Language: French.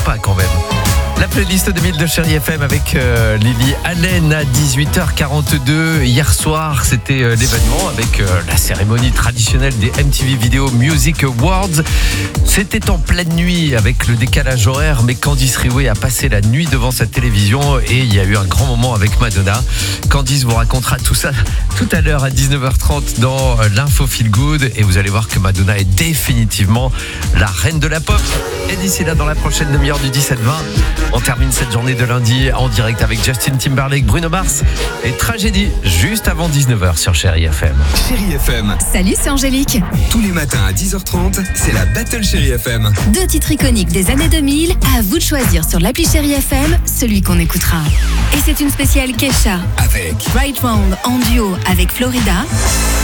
sympa quand même. La playlist 2000 de Chérie FM avec Lily Allen à 18h42. Hier soir, c'était l'événement avec la cérémonie traditionnelle des MTV Video Music Awards. C'était en pleine nuit avec le décalage horaire, mais Candice Riouet a passé la nuit devant sa télévision et il y a eu un grand moment avec Madonna. Candice vous racontera tout ça tout à l'heure à 19h30 dans l'Info Feel Good et vous allez voir que Madonna est définitivement la reine de la pop. Et d'ici là, dans la prochaine demi-heure du 17-20, on termine cette journée de lundi en direct avec Justin Timberlake, Bruno Mars et Tragédie juste avant 19h sur Chérie FM. Chérie FM. Salut, c'est Angélique. Tous les matins à 10h30, c'est la Battle Chérie FM. 2 titres iconiques des années 2000, à vous de choisir sur l'appli Chérie FM, celui qu'on écoutera. Et c'est une spéciale Kesha Avec Right Round en duo avec Florida.